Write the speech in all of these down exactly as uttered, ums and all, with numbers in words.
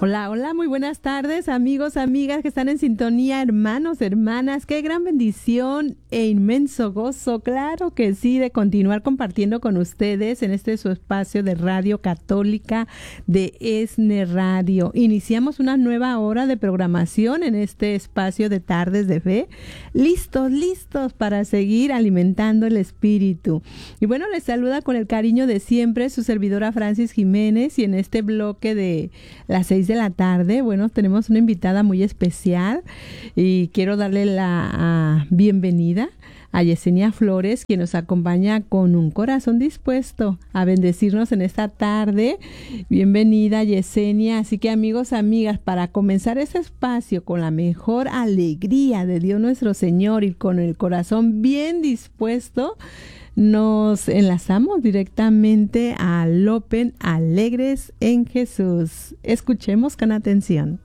Hola, hola, muy buenas tardes, amigos, amigas que están en sintonía, hermanos, hermanas. Qué gran bendición e inmenso gozo, claro que sí, de continuar compartiendo con ustedes en este su espacio de Radio Católica de ESNE Radio. Iniciamos una nueva hora de programación en este espacio de Tardes de Fe. Listos, listos para seguir alimentando el espíritu. Y bueno, les saluda con el cariño de siempre su servidora Francis Jiménez, y en este bloque de las seis de la tarde, bueno, tenemos una invitada muy especial y quiero darle la uh, bienvenida a Yesenia Flores, quien nos acompaña con un corazón dispuesto a bendecirnos en esta tarde. Bienvenida, Yesenia. Así que, amigos, amigas, para comenzar este espacio con la mejor alegría de Dios nuestro Señor y con el corazón bien dispuesto, nos enlazamos directamente al Open Alegres en Jesús. Escuchemos con atención.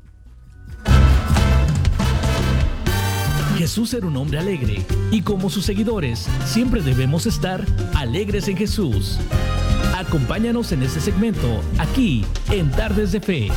Jesús era un hombre alegre, y como sus seguidores, siempre debemos estar alegres en Jesús. Acompáñanos en este segmento, aquí en Tardes de Fe.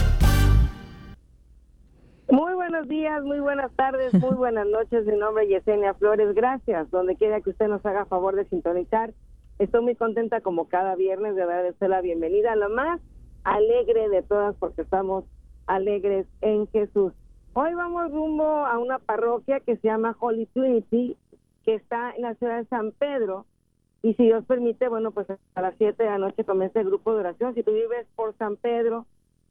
Muy buenos días, muy buenas tardes, muy buenas noches. Mi nombre es Yesenia Flores. Gracias, donde quiera que usted nos haga favor de sintonizar. Estoy muy contenta, como cada viernes, de darles la bienvenida a la más alegre de todas, porque estamos alegres en Jesús. Hoy vamos rumbo a una parroquia que se llama Holy Trinity, que está en la ciudad de San Pedro. Y si Dios permite, bueno, pues a las siete de la noche comienza el grupo de oración. Si tú vives por San Pedro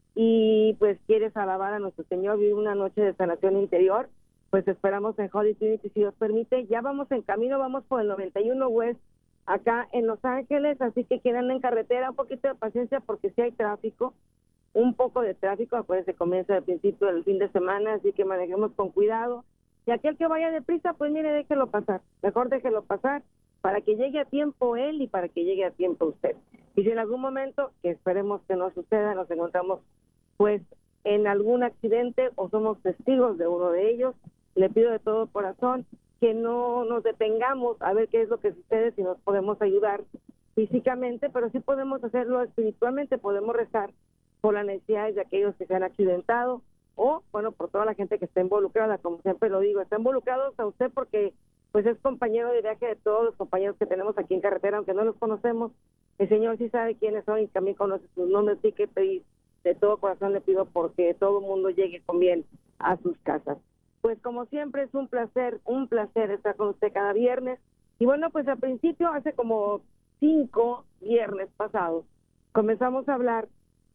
y pues quieres alabar a nuestro Señor, vivir una noche de sanación interior, pues esperamos en Holy Trinity, si Dios permite. Ya vamos en camino, vamos por el noventa y uno West, acá en Los Ángeles, así que quieran en carretera, un poquito de paciencia porque sí hay tráfico, un poco de tráfico. Acuérdense, comienza al principio del fin de semana, así que manejemos con cuidado. Y aquel que vaya deprisa, pues mire, déjelo pasar, mejor déjelo pasar, para que llegue a tiempo él y para que llegue a tiempo usted. Y si en algún momento, que esperemos que no suceda, nos encontramos pues en algún accidente o somos testigos de uno de ellos, le pido de todo corazón que no nos detengamos a ver qué es lo que sucede, si nos podemos ayudar físicamente, pero sí podemos hacerlo espiritualmente. Podemos rezar por las necesidades de aquellos que se han accidentado, o bueno, por toda la gente que está involucrada. Como siempre lo digo, está involucrados a usted porque pues es compañero de viaje de todos los compañeros que tenemos aquí en carretera, aunque no los conocemos. El Señor sí sabe quiénes son y también conoce sus nombres, así que pedir de todo corazón le pido porque todo el mundo llegue con bien a sus casas. Pues como siempre es un placer, un placer estar con usted cada viernes. Y bueno, pues al principio, hace como cinco viernes pasados, comenzamos a hablar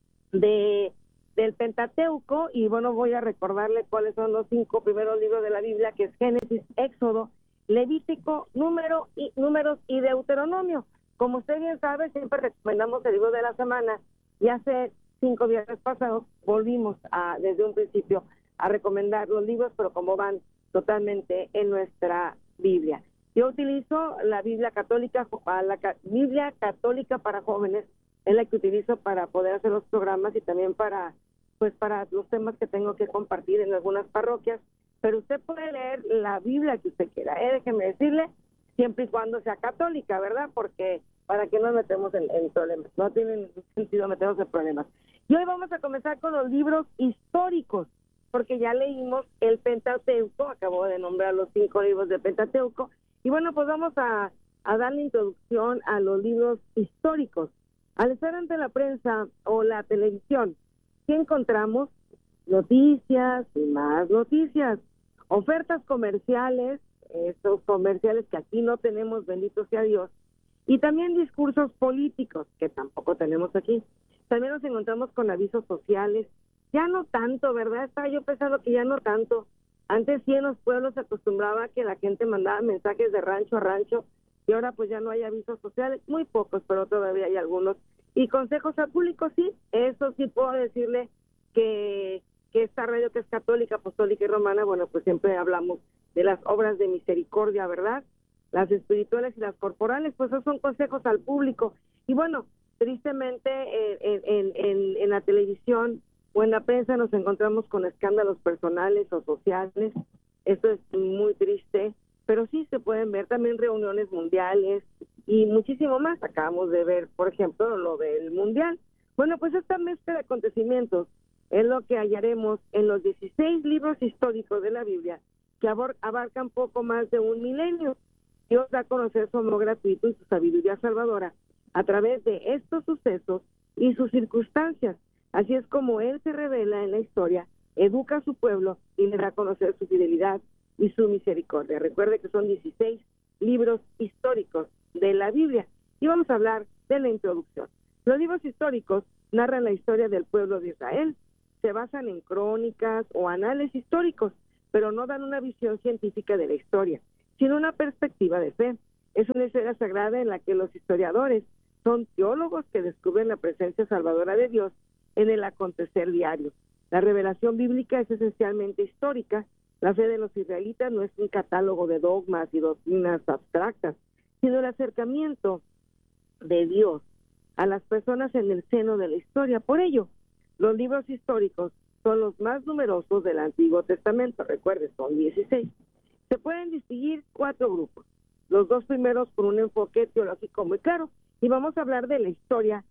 de del Pentateuco, y bueno, voy a recordarle cuáles son los cinco primeros libros de la Biblia, que es Génesis, Éxodo, Levítico, Número y, Números y Deuteronomio. Como usted bien sabe, siempre recomendamos el libro de la semana, y hace cinco viernes pasados volvimos a, desde un principio, a recomendar los libros, pero como van totalmente en nuestra Biblia. Yo utilizo la Biblia Católica, la Biblia Católica para jóvenes, es la que utilizo para poder hacer los programas y también para, pues para los temas que tengo que compartir en algunas parroquias. Pero usted puede leer la Biblia que usted quiera, ¿eh? Déjeme decirle, siempre y cuando sea católica, ¿verdad? Porque para que no nos metemos en, en problemas, no tiene ningún sentido meternos en problemas. Y hoy vamos a comenzar con los libros históricos, porque ya leímos el Pentateuco, acabo de nombrar los cinco libros del Pentateuco, y bueno, pues vamos a, a darle introducción a los libros históricos. Al estar ante la prensa o la televisión, ¿qué encontramos? Noticias y más noticias, ofertas comerciales, estos comerciales que aquí no tenemos, bendito sea Dios, y también discursos políticos, que tampoco tenemos aquí. También nos encontramos con avisos sociales, ya no tanto, ¿verdad? Estaba yo pensando que ya no tanto. Antes sí en los pueblos se acostumbraba a que la gente mandaba mensajes de rancho a rancho, y ahora pues ya no hay avisos sociales, muy pocos, pero todavía hay algunos. Y consejos al público, sí, eso sí puedo decirle que, que esta radio, que es católica, apostólica y romana, bueno, pues siempre hablamos de las obras de misericordia, ¿verdad? Las espirituales y las corporales, pues esos son consejos al público. Y bueno, tristemente en, en, en, en la televisión o en la prensa nos encontramos con escándalos personales o sociales. Esto es muy triste, pero sí se pueden ver también reuniones mundiales y muchísimo más. Acabamos de ver, por ejemplo, lo del mundial. Bueno, pues esta mezcla de acontecimientos es lo que hallaremos en los dieciséis libros históricos de la Biblia, que abarcan poco más de un milenio. Dios da a conocer su amor gratuito y su sabiduría salvadora a través de estos sucesos y sus circunstancias. Así es como Él se revela en la historia, educa a su pueblo y le da a conocer su fidelidad y su misericordia. Recuerde que son dieciséis libros históricos de la Biblia. Y vamos a hablar de la introducción. Los libros históricos narran la historia del pueblo de Israel. Se basan en crónicas o anales históricos, pero no dan una visión científica de la historia, sino una perspectiva de fe. Es una historia sagrada en la que los historiadores son teólogos que descubren la presencia salvadora de Dios en el acontecer diario. La revelación bíblica es esencialmente histórica. La fe de los israelitas no es un catálogo de dogmas y doctrinas abstractas, sino el acercamiento de Dios a las personas en el seno de la historia. Por ello, los libros históricos son los más numerosos del Antiguo Testamento. Recuerde, son dieciséis. Se pueden distinguir cuatro grupos. Los dos primeros con un enfoque teológico muy claro. Y vamos a hablar de la historia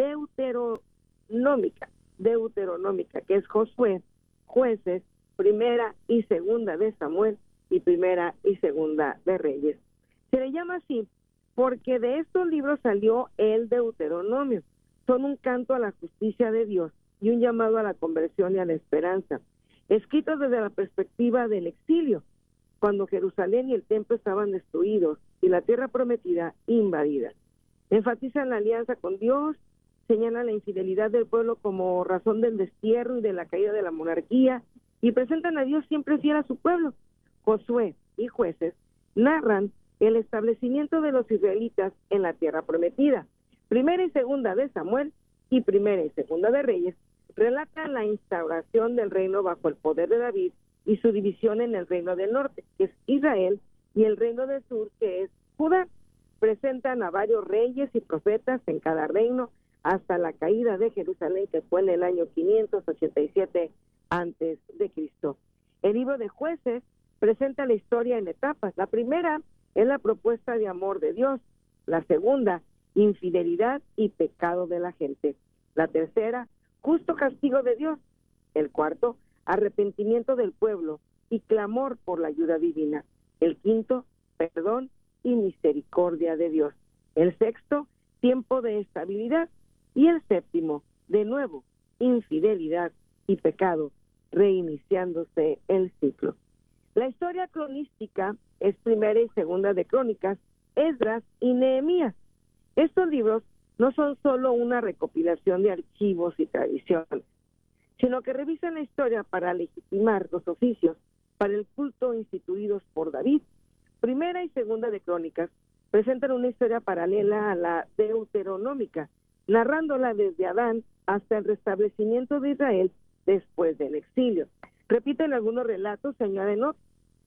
deuteronómica, deuteronómica, que es Josué, Jueces, Primera y Segunda de Samuel y Primera y Segunda de Reyes. Se le llama así porque de estos libros salió el Deuteronomio. Son un canto a la justicia de Dios y un llamado a la conversión y a la esperanza, escritos desde la perspectiva del exilio, cuando Jerusalén y el templo estaban destruidos y la tierra prometida invadida. Enfatizan la alianza con Dios, señalan la infidelidad del pueblo como razón del destierro y de la caída de la monarquía, y presentan a Dios siempre fiel a su pueblo. Josué y Jueces narran el establecimiento de los israelitas en la tierra prometida. Primera y Segunda de Samuel y Primera y Segunda de Reyes relatan la instauración del reino bajo el poder de David y su división en el reino del norte, que es Israel, y el reino del sur, que es Judá. Presentan a varios reyes y profetas en cada reino hasta la caída de Jerusalén, que fue en el año quinientos ochenta y siete antes de Cristo. El libro de Jueces presenta la historia en etapas. La primera es la propuesta de amor de Dios. La segunda, infidelidad y pecado de la gente. La tercera, justo castigo de Dios. El cuarto, arrepentimiento del pueblo y clamor por la ayuda divina. El quinto, perdón y misericordia de Dios. El sexto, tiempo de estabilidad. Y el séptimo, de nuevo, infidelidad y pecado, reiniciándose el ciclo. La historia cronística es Primera y Segunda de Crónicas, Esdras y Nehemías. Estos libros no son solo una recopilación de archivos y tradiciones, sino que revisan la historia para legitimar los oficios para el culto instituidos por David. Primera y Segunda de Crónicas presentan una historia paralela a la deuteronómica, narrándola desde Adán hasta el restablecimiento de Israel después del exilio. Repiten algunos relatos, se añaden otros.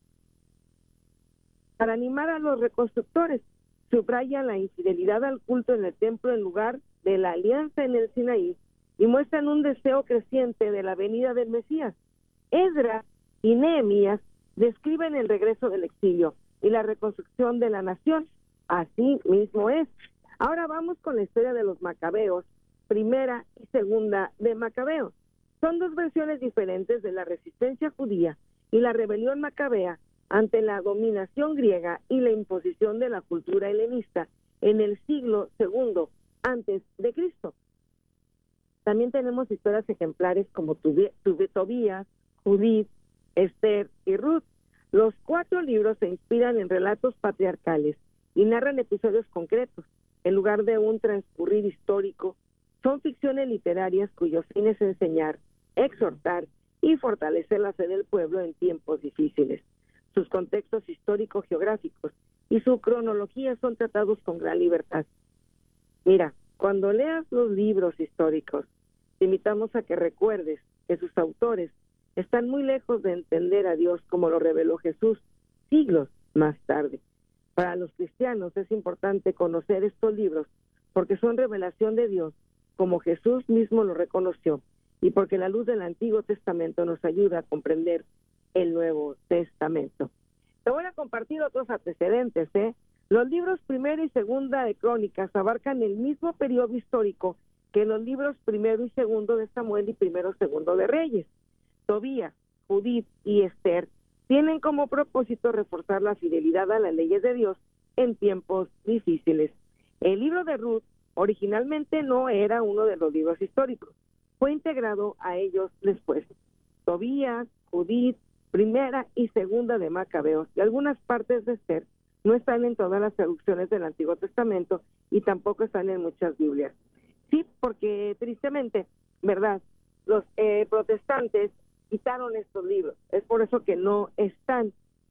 Para animar a los reconstructores, subrayan la infidelidad al culto en el templo en lugar de la alianza en el Sinaí y muestran un deseo creciente de la venida del Mesías. Esdras y Nehemías describen el regreso del exilio y la reconstrucción de la nación. Así mismo es. Ahora vamos con la historia de los macabeos, Primera y Segunda de Macabeos. Son dos versiones diferentes de la resistencia judía y la rebelión macabea ante la dominación griega y la imposición de la cultura helenista en el siglo segundo antes de Cristo. También tenemos historias ejemplares como Tobías, Judith, Esther y Ruth. Los cuatro libros se inspiran en relatos patriarcales y narran episodios concretos. En lugar de un transcurrir histórico, son ficciones literarias cuyo fin es enseñar, exhortar y fortalecer la fe del pueblo en tiempos difíciles. Sus contextos histórico-geográficos y su cronología son tratados con gran libertad. Mira, cuando leas los libros históricos, te invitamos a que recuerdes que sus autores están muy lejos de entender a Dios como lo reveló Jesús siglos más tarde. Para los cristianos es importante conocer estos libros porque son revelación de Dios, como Jesús mismo lo reconoció, y porque la luz del Antiguo Testamento nos ayuda a comprender el Nuevo Testamento. Te voy a compartir otros antecedentes, ¿eh? Los libros Primera y Segunda de Crónicas abarcan el mismo periodo histórico que los libros primero y segundo de Samuel y primero y segundo de Reyes, Tobías, Judith y Esther tienen como propósito reforzar la fidelidad a las leyes de Dios en tiempos difíciles. El libro de Ruth originalmente no era uno de los libros históricos, fue integrado a ellos después. Tobías, Judith, primera y segunda de Macabeos y algunas partes de Esther no están en todas las traducciones del Antiguo Testamento y tampoco están en muchas Biblias. Sí, porque tristemente, ¿verdad?, los eh, protestantes quitaron estos libros, es por eso que no están,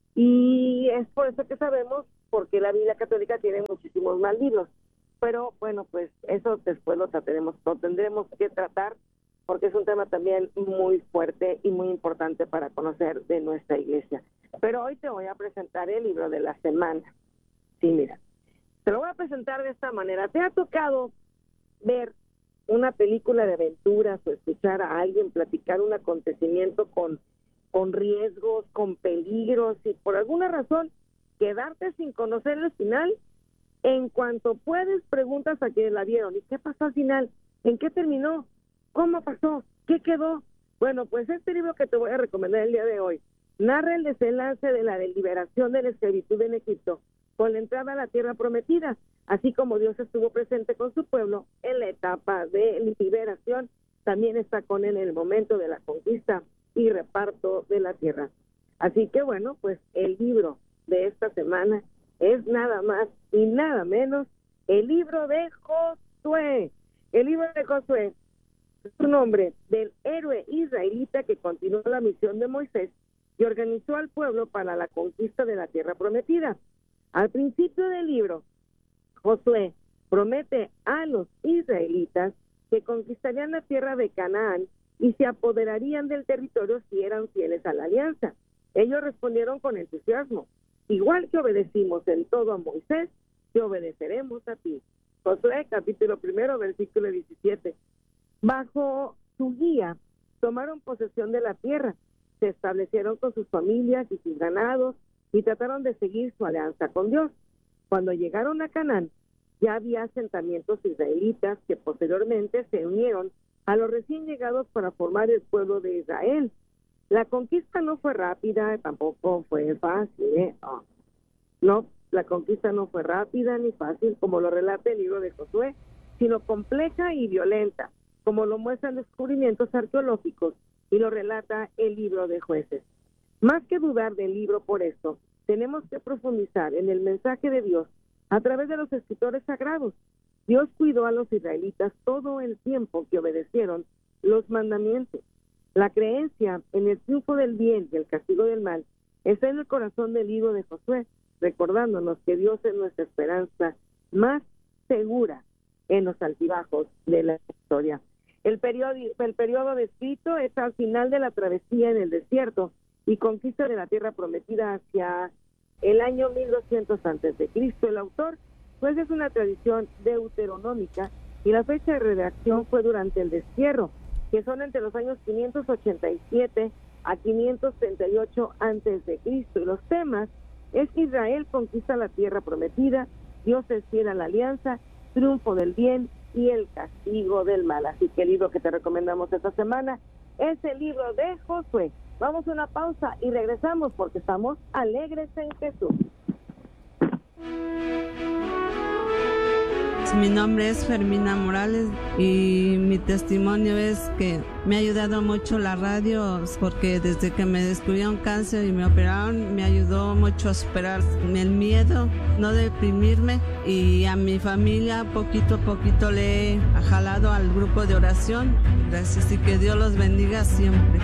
y es por eso que sabemos porque la Biblia católica tiene muchísimos más libros, pero bueno, pues eso después lo trataremos, lo tendremos que tratar, porque es un tema también muy fuerte y muy importante para conocer de nuestra iglesia. Pero hoy te voy a presentar el libro de la semana. Sí, mira, te lo voy a presentar de esta manera. ¿Te ha tocado ver una película de aventuras o escuchar a alguien platicar un acontecimiento con, con riesgos, con peligros y por alguna razón quedarte sin conocer el final? En cuanto puedes, preguntas a quienes la vieron. ¿Y qué pasó al final? ¿En qué terminó? ¿Cómo pasó? ¿Qué quedó? Bueno, pues este libro que te voy a recomendar el día de hoy narra el desenlace de la liberación de la esclavitud en Egipto con la entrada a la tierra prometida, así como Dios estuvo presente con su pueblo en la etapa de liberación, también está con él en el momento de la conquista y reparto de la tierra. Así que bueno, pues el libro de esta semana es nada más y nada menos el libro de Josué. El libro de Josué es un nombre del héroe israelita que continuó la misión de Moisés y organizó al pueblo para la conquista de la tierra prometida. Al principio del libro, Josué promete a los israelitas que conquistarían la tierra de Canaán y se apoderarían del territorio si eran fieles a la alianza. Ellos respondieron con entusiasmo: igual que obedecimos en todo a Moisés, te obedeceremos a ti. Josué capítulo primero, versículo diecisiete. Bajo su guía, tomaron posesión de la tierra, se establecieron con sus familias y sus ganados y trataron de seguir su alianza con Dios. Cuando llegaron a Canaán, ya había asentamientos israelitas que posteriormente se unieron a los recién llegados para formar el pueblo de Israel. La conquista no fue rápida, tampoco fue fácil, ¿eh? No. no, la conquista no fue rápida ni fácil, como lo relata el libro de Josué, sino compleja y violenta, como lo muestran descubrimientos arqueológicos y lo relata el libro de Jueces. Más que dudar del libro por esto, tenemos que profundizar en el mensaje de Dios a través de los escritores sagrados. Dios cuidó a los israelitas todo el tiempo que obedecieron los mandamientos. La creencia en el triunfo del bien y el castigo del mal está en el corazón del libro de Josué, recordándonos que Dios es nuestra esperanza más segura en los altibajos de la historia. El periodo, el periodo descrito es al final de la travesía en el desierto y conquista de la tierra prometida hacia el año mil doscientos antes de Cristo. El autor, pues, es una tradición deuteronómica y la fecha de redacción fue durante el destierro, que son entre los años quinientos ochenta y siete a quinientos treinta y ocho antes de Cristo. Y los temas es que Israel conquista la tierra prometida, Dios es fiel a la alianza, triunfo del bien y el castigo del mal. Así que el libro que te recomendamos esta semana es el libro de Josué. Vamos a una pausa y regresamos porque estamos alegres en Jesús. Mi nombre es Fermina Morales y mi testimonio es que me ha ayudado mucho la radio porque desde que me descubrieron cáncer y me operaron me ayudó mucho a superar el miedo, no deprimirme, y a mi familia poquito a poquito le he jalado al grupo de oración. Gracias y que Dios los bendiga siempre.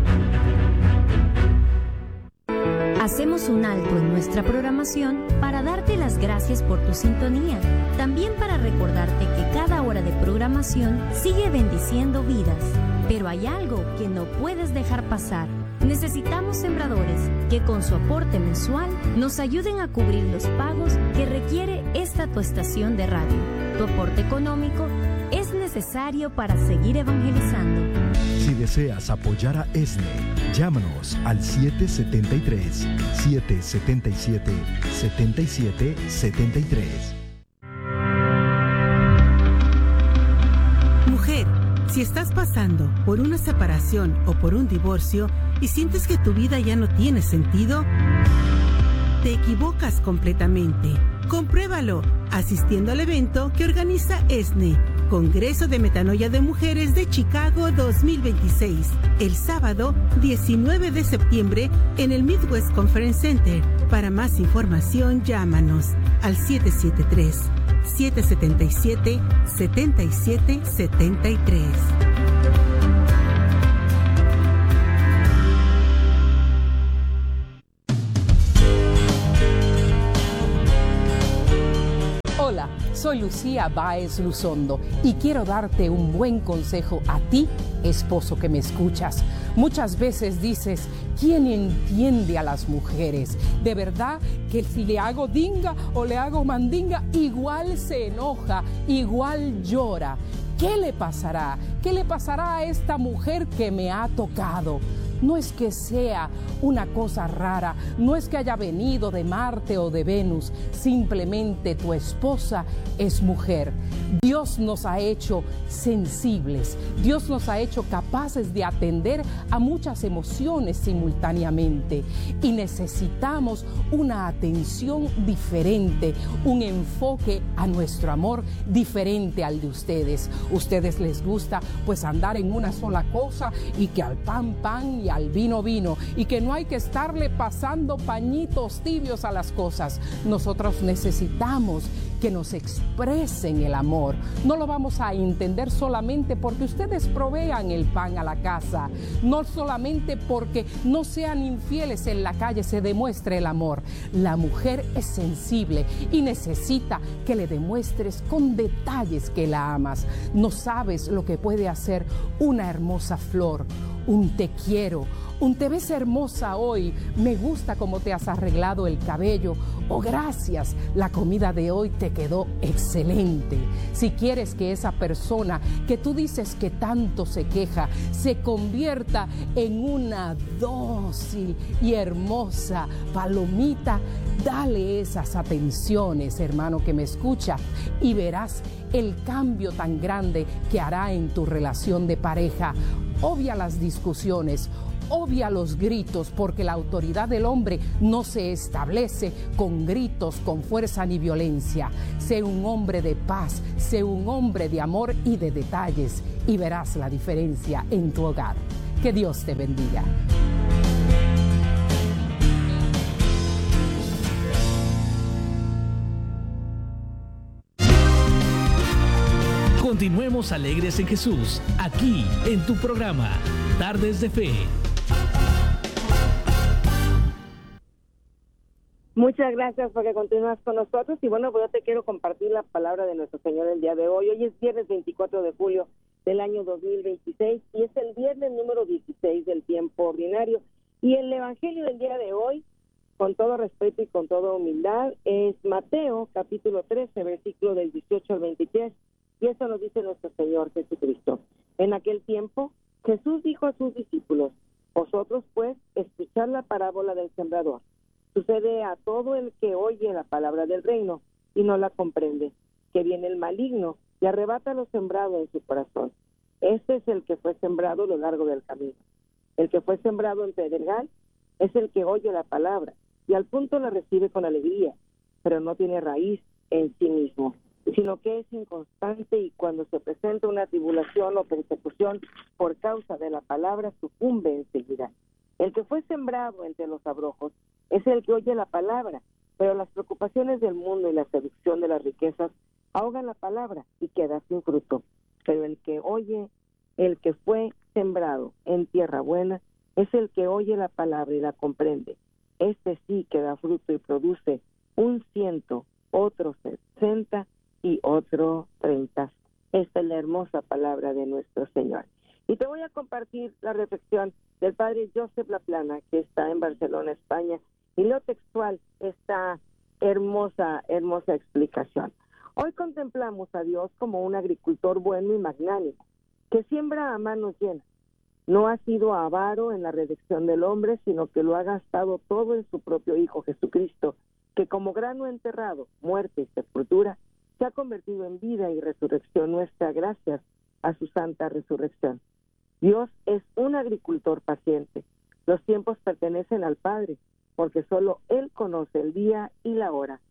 Hacemos un alto en nuestra programación para darte las gracias por tu sintonía. También para recordarte que cada hora de programación sigue bendiciendo vidas. Pero hay algo que no puedes dejar pasar. Necesitamos sembradores que con su aporte mensual nos ayuden a cubrir los pagos que requiere esta tu estación de radio. Tu aporte económico es necesario para seguir evangelizando. Si deseas apoyar a E S N E, llámanos al siete siete tres, siete siete siete, siete siete siete tres. Si estás pasando por una separación o por un divorcio y sientes que tu vida ya no tiene sentido, te equivocas completamente. Compruébalo asistiendo al evento que organiza E S N E, Congreso de Metanoia de Mujeres de Chicago dos mil veintiséis, el sábado diecinueve de septiembre en el Midwest Conference Center. Para más información, llámanos al siete siete tres, siete siete siete, siete siete siete tres. Hola, soy Lucía Báez Luzondo y quiero darte un buen consejo a ti, esposo que me escuchas. Muchas veces dices, ¿quién entiende a las mujeres? De verdad que si le hago dinga o le hago mandinga, igual se enoja, igual llora. ¿Qué le pasará? ¿Qué le pasará a esta mujer que me ha tocado? No es que sea una cosa rara, no es que haya venido de Marte o de Venus, simplemente tu esposa es mujer. Dios nos ha hecho sensibles, Dios nos ha hecho capaces de atender a muchas emociones simultáneamente y necesitamos una atención diferente, un enfoque a nuestro amor diferente al de ustedes. Ustedes les gusta pues andar en una sola cosa y que al pan pan y al vino vino y que no hay que estarle pasando pañitos tibios a las cosas. Nosotros necesitamos que nos expresen el amor. No lo vamos a entender solamente porque ustedes provean el pan a la casa, no solamente porque no sean infieles en la calle se demuestre el amor. La mujer es sensible y necesita que le demuestres con detalles que la amas. No sabes lo que puede hacer una hermosa flor, un te quiero, un te ves hermosa hoy, me gusta cómo te has arreglado el cabello, o oh, gracias, la comida de hoy te quedó excelente. Si quieres que esa persona que tú dices que tanto se queja se convierta en una dócil y hermosa palomita, dale esas atenciones, hermano que me escucha, y verás el cambio tan grande que hará en tu relación de pareja. Obvia las discusiones, obvia los gritos, porque la autoridad del hombre no se establece con gritos, con fuerza ni violencia. Sé un hombre de paz, sé un hombre de amor y de detalles, y verás la diferencia en tu hogar. Que Dios te bendiga. Continuemos alegres en Jesús, aquí en tu programa, Tardes de Fe. Muchas gracias porque continúas con nosotros y bueno, pues yo te quiero compartir la palabra de nuestro Señor el día de hoy. Hoy es viernes veinticuatro de julio del año dos mil veintiséis y es el viernes número dieciséis del tiempo ordinario. Y el evangelio del día de hoy, con todo respeto y con toda humildad, es Mateo capítulo trece, versículo del dieciocho al veintitrés. Y eso nos dice nuestro Señor Jesucristo. En aquel tiempo, Jesús dijo a sus discípulos, vosotros pues escuchad la parábola del sembrador. Sucede a todo el que oye la palabra del reino y no la comprende, que viene el maligno y arrebata lo sembrado en su corazón. Este es el que fue sembrado a lo largo del camino. El que fue sembrado en pedregal es el que oye la palabra y al punto la recibe con alegría, pero no tiene raíz en sí mismo, sino que es inconstante y cuando se presenta una tribulación o persecución por causa de la palabra sucumbe enseguida. El que fue sembrado entre los abrojos es el que oye la palabra, pero las preocupaciones del mundo y la seducción de las riquezas ahogan la palabra y queda sin fruto. Pero el que oye, el que fue sembrado en tierra buena, es el que oye la palabra y la comprende. Este sí que da fruto y produce un ciento, otro sesenta y otro treinta. Esta es la hermosa palabra de nuestro Señor. Y te voy a compartir la reflexión del padre Joseph Laplana, que está en Barcelona, España, y lo textual, esta hermosa, hermosa explicación. Hoy contemplamos a Dios como un agricultor bueno y magnánimo, que siembra a manos llenas. No ha sido avaro en la redención del hombre, sino que lo ha gastado todo en su propio Hijo Jesucristo, que como grano enterrado, muerte y sepultura, se ha convertido en vida y resurrección nuestra gracias a su santa resurrección. Dios es un agricultor paciente. Los tiempos pertenecen al Padre, porque solo Él conoce el día y la hora.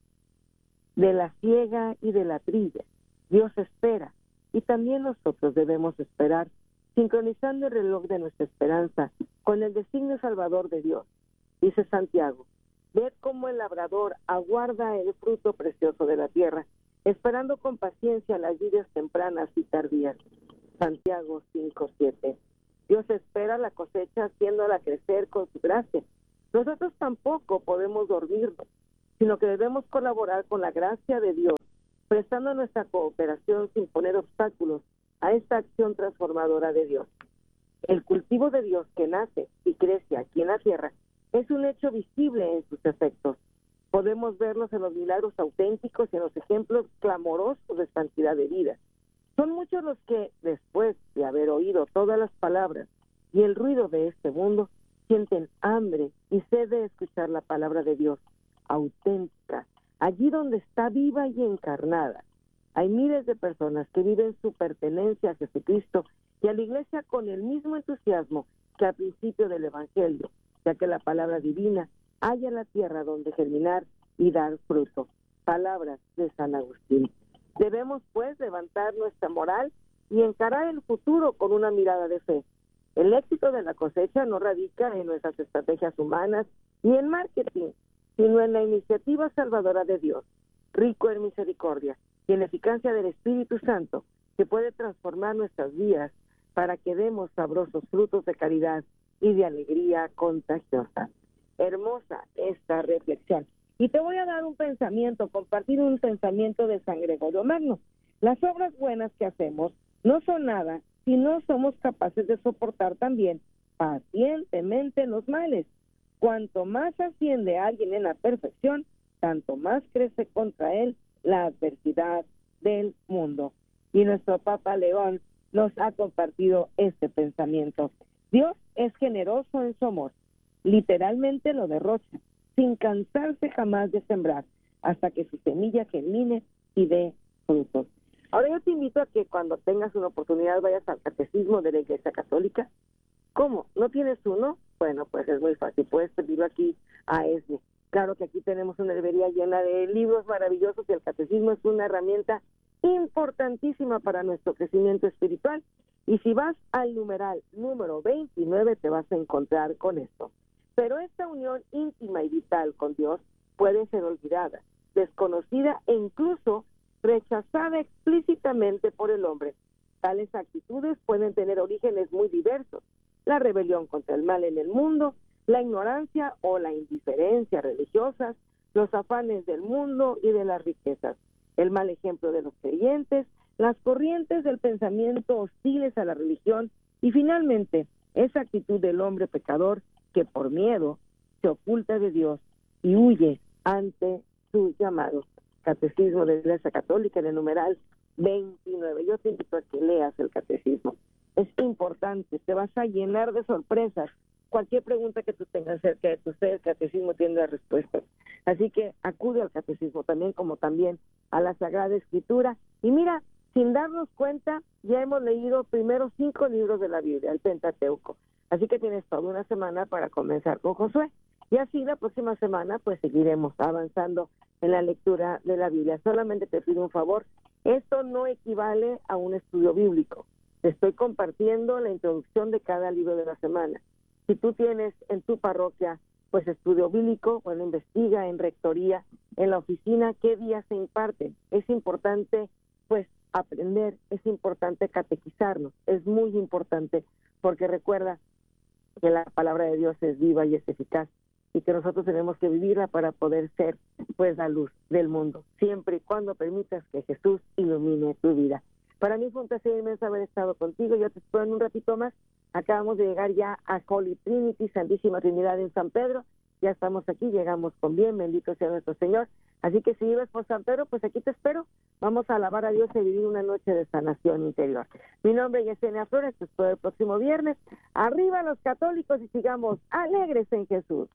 De la siega y de la trilla, Dios espera, y también nosotros debemos esperar, sincronizando el reloj de nuestra esperanza con el designio salvador de Dios. Dice Santiago, ved cómo el labrador aguarda el fruto precioso de la tierra, esperando con paciencia las lluvias tempranas y tardías. Santiago cinco siete. Dios espera la cosecha haciéndola crecer con su gracia. Nosotros tampoco podemos dormirnos, sino que debemos colaborar con la gracia de Dios, prestando nuestra cooperación sin poner obstáculos a esta acción transformadora de Dios. El cultivo de Dios que nace y crece aquí en la tierra es un hecho visible en sus efectos. Podemos verlos en los milagros auténticos y en los ejemplos clamorosos de santidad de vida. Son muchos los que, después de haber oído todas las palabras y el ruido de este mundo, sienten hambre y sed de escuchar la palabra de Dios, auténtica, allí donde está viva y encarnada. Hay miles de personas que viven su pertenencia a Jesucristo y a la Iglesia con el mismo entusiasmo que al principio del Evangelio, ya que la palabra divina halla la tierra donde germinar y dar fruto. Palabras de San Agustín. Debemos, pues, levantar nuestra moral y encarar el futuro con una mirada de fe. El éxito de la cosecha no radica en nuestras estrategias humanas ni en marketing, sino en la iniciativa salvadora de Dios, rico en misericordia y en eficacia del Espíritu Santo, que puede transformar nuestras vidas para que demos sabrosos frutos de caridad y de alegría contagiosa. Hermosa esta reflexión. Y te voy a dar un pensamiento, compartir un pensamiento de San Gregorio Magno. Las obras buenas que hacemos no son nada si no somos capaces de soportar también pacientemente los males. Cuanto más asciende alguien en la perfección, tanto más crece contra él la adversidad del mundo. Y nuestro Papa León nos ha compartido este pensamiento. Dios es generoso en su amor, literalmente lo derrocha, sin cansarse jamás de sembrar, hasta que su semilla germine y dé frutos. Ahora yo te invito a que cuando tengas una oportunidad vayas al Catecismo de la Iglesia Católica. ¿Cómo? ¿No tienes uno? Bueno, pues es muy fácil, puedes pedirlo aquí a ESNE. Claro que aquí tenemos una librería llena de libros maravillosos y el Catecismo es una herramienta importantísima para nuestro crecimiento espiritual. Y si vas al numeral número veintinueve te vas a encontrar con esto. Pero esta unión íntima y vital con Dios puede ser olvidada, desconocida e incluso rechazada explícitamente por el hombre. Tales actitudes pueden tener orígenes muy diversos: la rebelión contra el mal en el mundo, la ignorancia o la indiferencia religiosas, los afanes del mundo y de las riquezas, el mal ejemplo de los creyentes, las corrientes del pensamiento hostiles a la religión y finalmente esa actitud del hombre pecador que por miedo se oculta de Dios y huye ante su llamado. Catecismo de la Iglesia Católica en el numeral veintinueve. Yo te invito a que leas el Catecismo. Es importante, te vas a llenar de sorpresas. Cualquier pregunta que tú tengas acerca de tu ser, el Catecismo tiene las respuestas. Así que acude al Catecismo también, como también a la Sagrada Escritura. Y mira, sin darnos cuenta, ya hemos leído primero cinco libros de la Biblia, el Pentateuco. Así que tienes toda una semana para comenzar con Josué. Y así la próxima semana pues seguiremos avanzando en la lectura de la Biblia. Solamente te pido un favor, esto no equivale a un estudio bíblico. Te estoy compartiendo la introducción de cada libro de la semana. Si tú tienes en tu parroquia pues estudio bíblico, bueno, investiga en rectoría, en la oficina, qué días se imparten. Es importante pues aprender, es importante catequizarnos, es muy importante, porque recuerda que la palabra de Dios es viva y es eficaz y que nosotros tenemos que vivirla para poder ser pues la luz del mundo, siempre y cuando permitas que Jesús ilumine tu vida. Para mí fue un placer inmenso haber estado contigo. Yo te espero en un ratito más. Acabamos de llegar ya a Holy Trinity, Santísima Trinidad en San Pedro. Ya estamos aquí, llegamos con bien, bendito sea nuestro Señor. Así que si vives por San Pedro, pues aquí te espero. Vamos a alabar a Dios y vivir una noche de sanación interior. Mi nombre es Yesenia Flores, te espero el próximo viernes. Arriba los católicos y sigamos alegres en Jesús.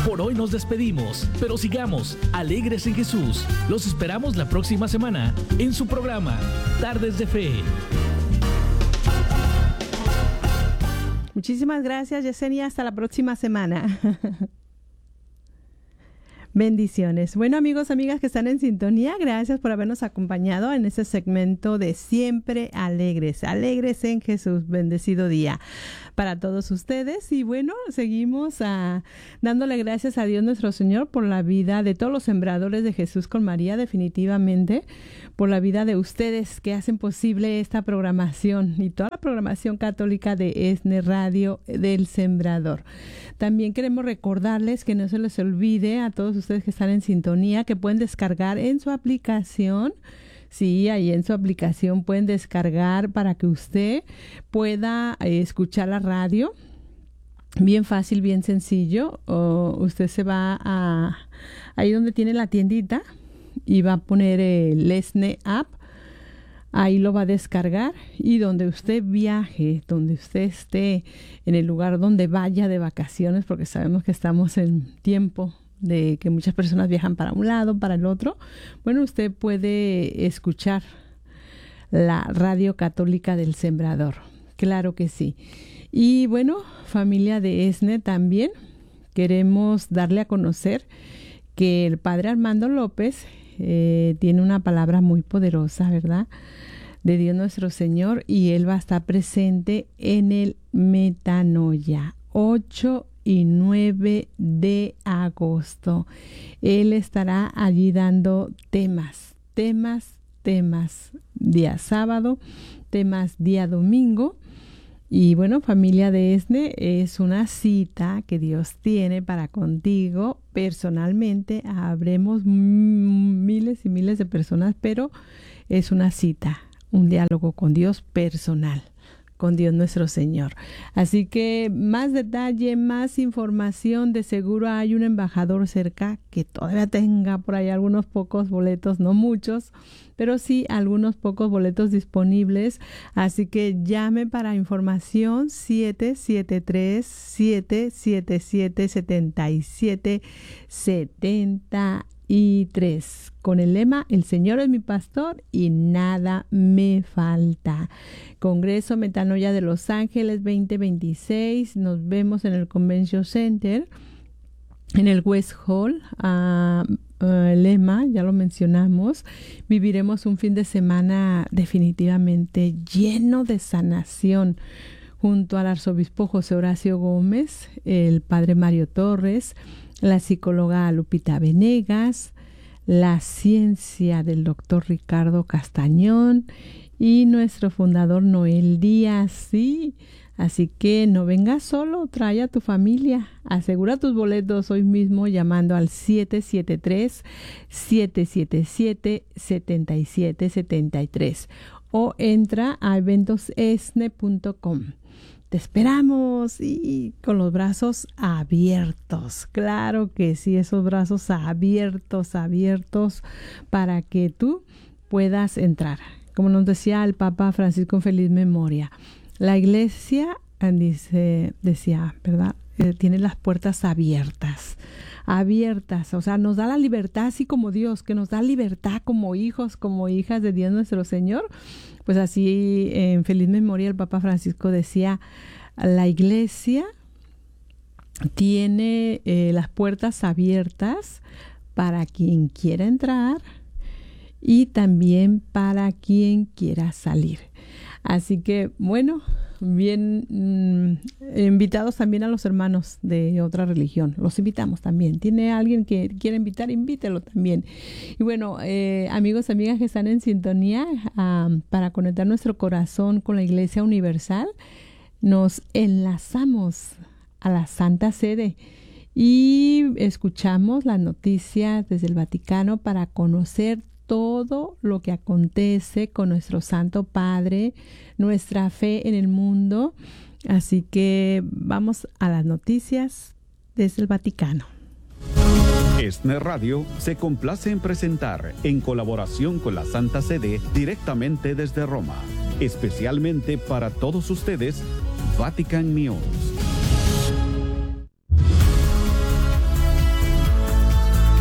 Por hoy nos despedimos, pero sigamos alegres en Jesús. Los esperamos la próxima semana en su programa Tardes de Fe. Muchísimas gracias, Yesenia. Hasta la próxima semana. Bendiciones. Bueno, amigos, amigas que están en sintonía, gracias por habernos acompañado en este segmento de Siempre Alegres. Alegres en Jesús. Bendecido día para todos ustedes. Y bueno, seguimos a, dándole gracias a Dios nuestro Señor por la vida de todos los sembradores de Jesús con María, definitivamente, por la vida de ustedes que hacen posible esta programación y toda la programación católica de ESNE Radio del Sembrador. También queremos recordarles que no se les olvide a todos ustedes que están en sintonía que pueden descargar en su aplicación. Sí, ahí en su aplicación pueden descargar para que usted pueda eh, escuchar la radio. Bien fácil, bien sencillo. O usted se va a ahí donde tiene la tiendita y va a poner el ESNE App. Ahí lo va a descargar y donde usted viaje, donde usted esté, en el lugar donde vaya de vacaciones, porque sabemos que estamos en tiempo de que muchas personas viajan para un lado, para el otro. Bueno, usted puede escuchar la Radio Católica del Sembrador. Claro que sí. Y bueno, familia de ESNE, también queremos darle a conocer que el Padre Armando López eh, tiene una palabra muy poderosa, ¿verdad?, de Dios nuestro Señor, y él va a estar presente en el Metanoia, ocho y nueve de agosto. Él estará allí dando temas, temas, temas, día sábado, temas día domingo. Y bueno, familia de ESNE, es una cita que Dios tiene para contigo personalmente. Habremos miles y miles de personas, pero es una cita, un diálogo con Dios personal, con Dios nuestro Señor. Así que más detalle, más información, de seguro hay un embajador cerca que todavía tenga por ahí algunos pocos boletos, no muchos, pero sí algunos pocos boletos disponibles. Así que llame para información siete siete tres, siete siete siete, siete siete siete y tres, con el lema El Señor es mi pastor y nada me falta. Congreso Metanoia de Los Ángeles veinte veintiséis. Nos vemos en el Convention Center, en el West Hall. Uh, uh, lema, ya lo mencionamos. Viviremos un fin de semana definitivamente lleno de sanación, junto al arzobispo José Horacio Gómez, el padre Mario Torres, la psicóloga Lupita Venegas, la ciencia del doctor Ricardo Castañón y nuestro fundador Noel Díaz. Sí, así que no vengas solo, trae a tu familia. Asegura tus boletos hoy mismo llamando al siete siete tres, siete siete siete, siete siete siete tres o entra a eventos esne punto com. Te esperamos y con los brazos abiertos. Claro que sí, esos brazos abiertos, abiertos para que tú puedas entrar. Como nos decía el Papa Francisco en feliz memoria, la iglesia, dice, decía, ¿verdad?, eh, tiene las puertas abiertas. abiertas, o sea, nos da la libertad así como Dios, que nos da libertad como hijos, como hijas de Dios nuestro Señor. Pues así, en feliz memoria, el Papa Francisco decía, la iglesia tiene eh, las puertas abiertas para quien quiera entrar y también para quien quiera salir. Así que, bueno, bien mmm, invitados también a los hermanos de otra religión. Los invitamos también. ¿Tiene alguien que quiera invitar? Invítelo también. Y bueno, eh, amigos, amigas que están en sintonía, um, para conectar nuestro corazón con la Iglesia Universal, nos enlazamos a la Santa Sede y escuchamos las noticias desde el Vaticano para conocer todo lo que acontece con nuestro Santo Padre, nuestra fe en el mundo. Así que vamos a las noticias desde el Vaticano. ESNE Radio se complace en presentar, en colaboración con la Santa Sede, directamente desde Roma, especialmente para todos ustedes, Vatican News.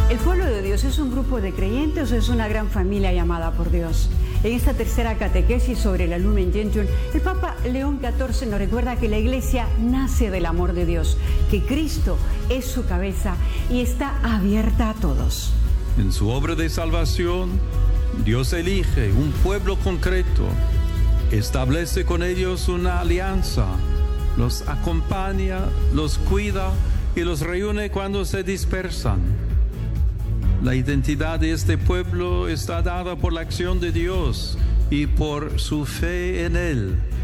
¿El pueblo de Dios es un grupo de creyentes o es una gran familia llamada por Dios? En esta tercera catequesis sobre la Lumen Gentium, el Papa León catorce nos recuerda que la Iglesia nace del amor de Dios, que Cristo es su cabeza y está abierta a todos. En su obra de salvación, Dios elige un pueblo concreto, establece con ellos una alianza, los acompaña, los cuida y los reúne cuando se dispersan. La identidad de este pueblo está dada por la acción de Dios y por su fe en Él.